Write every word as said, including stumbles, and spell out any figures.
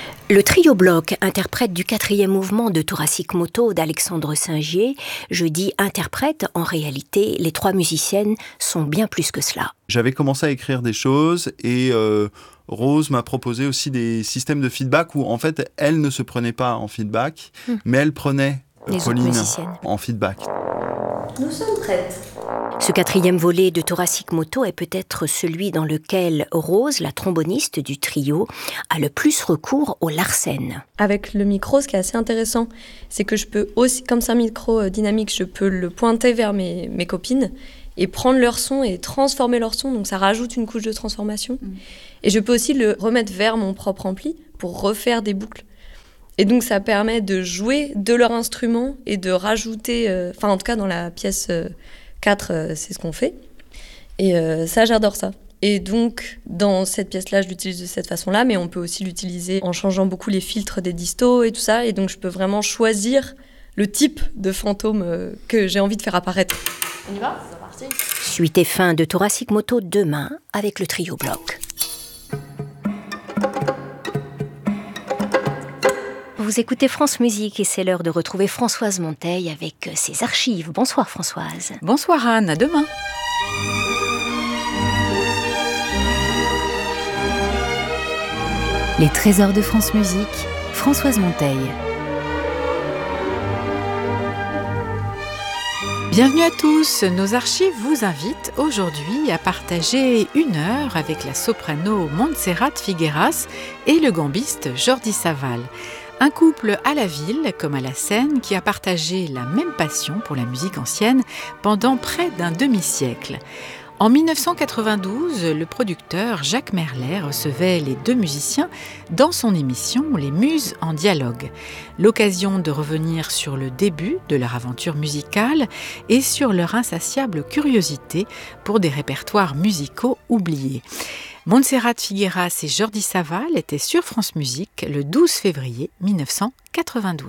Le trio bloc, interprète du quatrième mouvement de Thoracic Moto d'Alexandre Singier. Je dis interprète, en réalité, les trois musiciennes sont bien plus que cela. J'avais commencé à écrire des choses et euh, Rose m'a proposé aussi des systèmes de feedback où en fait elle ne se prenait pas en feedback, mmh. mais elle prenait euh, Pauline en feedback. Nous sommes prêtes. Ce quatrième volet de Thoracic Moto est peut-être celui dans lequel Rose, la tromboniste du trio, a le plus recours au Larsen. Avec le micro, ce qui est assez intéressant, c'est que je peux aussi, comme c'est un micro dynamique, je peux le pointer vers mes, mes copines et prendre leur son et transformer leur son, donc ça rajoute une couche de transformation. Mmh. Et je peux aussi le remettre vers mon propre ampli pour refaire des boucles. Et donc ça permet de jouer de leur instrument et de rajouter, enfin euh, en tout cas dans la pièce euh, quatre, euh, c'est ce qu'on fait. Et euh, ça, j'adore ça. Et donc dans cette pièce-là, je l'utilise de cette façon-là, mais on peut aussi l'utiliser en changeant beaucoup les filtres des distos et tout ça. Et donc je peux vraiment choisir le type de fantôme euh, que j'ai envie de faire apparaître. On y va ? C'est parti. Suite et fin de Thoracic Moto demain avec le trio bloc. Vous écoutez France Musique et c'est l'heure de retrouver Françoise Monteil avec ses archives. Bonsoir Françoise. Bonsoir Anne, à demain. Les trésors de France Musique, Françoise Monteil. Bienvenue à tous, nos archives vous invitent aujourd'hui à partager une heure avec la soprano Montserrat Figueras et le gambiste Jordi Savall. Un couple à la ville comme à la scène qui a partagé la même passion pour la musique ancienne pendant près d'un demi-siècle. En dix-neuf cent quatre-vingt-douze, le producteur Jacques Merlet recevait les deux musiciens dans son émission Les Muses en dialogue. L'occasion de revenir sur le début de leur aventure musicale et sur leur insatiable curiosité pour des répertoires musicaux oubliés. Montserrat Figueras et Jordi Savall étaient sur France Musique le douze février dix-neuf cent quatre-vingt-douze.